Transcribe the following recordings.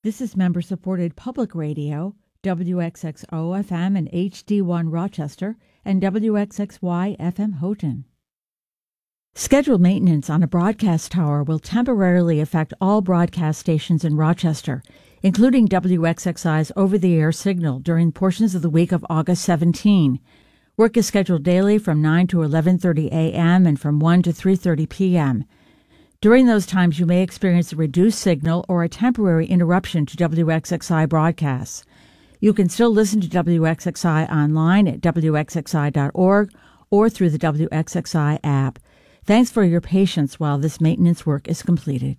This is member-supported public radio, WXXO-FM and HD1 Rochester, and WXXY-FM Houghton. Scheduled maintenance on a broadcast tower will temporarily affect all broadcast stations in Rochester, including WXXI's over-the-air signal during portions of the week of August 17. Work is scheduled daily from 9 to 11:30 a.m. and from 1 to 3:30 p.m. During those times, you may experience a reduced signal or a temporary interruption to WXXI broadcasts. You can still listen to WXXI online at WXXI.org or through the WXXI app. Thanks for your patience while this maintenance work is completed.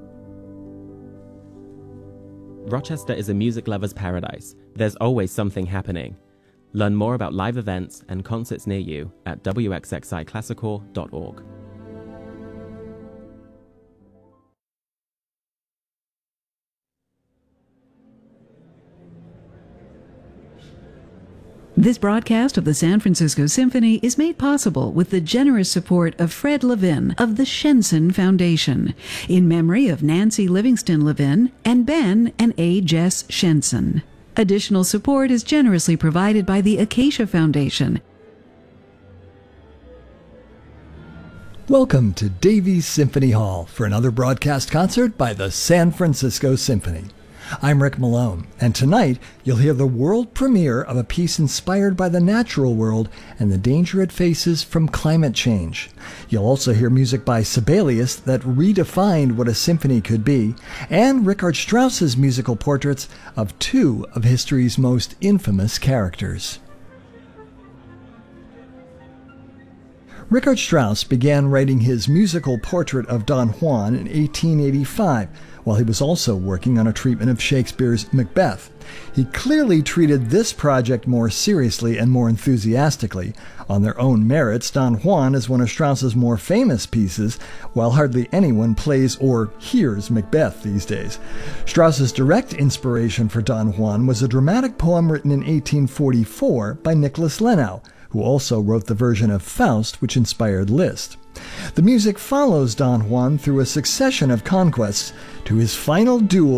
Rochester is a music lover's paradise. There's always something happening. Learn more about live events and concerts near you at WXXIClassical.org. This broadcast of the San Francisco Symphony is made possible with the generous support of Fred Levin of the Shenson Foundation, in memory of Nancy Livingston Levin and Ben and A. Jess Shenson. Additional support is generously provided by the Acacia Foundation. Welcome to Davies Symphony Hall for another broadcast concert by the San Francisco Symphony. I'm Rick Malone, and tonight you'll hear the world premiere of a piece inspired by the natural world and the danger it faces from climate change. You'll also hear music by Sibelius that redefined what a symphony could be, and Richard Strauss's musical portraits of two of history's most infamous characters. Richard Strauss began writing his musical portrait of Don Juan in 1885, while he was also working on a treatment of Shakespeare's Macbeth. He clearly treated this project more seriously and more enthusiastically. On their own merits, Don Juan is one of Strauss's more famous pieces, while hardly anyone plays or hears Macbeth these days. Strauss's direct inspiration for Don Juan was a dramatic poem written in 1844 by Nicholas Lenau, who also wrote the version of Faust which inspired Liszt. The music follows Don Juan through a succession of conquests to his final duel